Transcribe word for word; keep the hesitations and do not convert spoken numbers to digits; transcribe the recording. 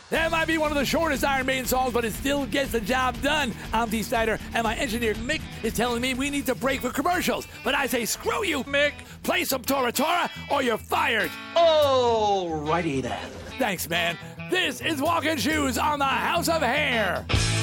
That might be one of the shortest Iron Maiden songs, but it still gets the job done. I'm Dee Snider, and my engineer Mick is telling me we need to break for commercials. But I say, screw you, Mick. Play some Tora Tora, or you're fired. Alrighty then. Thanks, man. This is Walking Shoes on the House of Hair.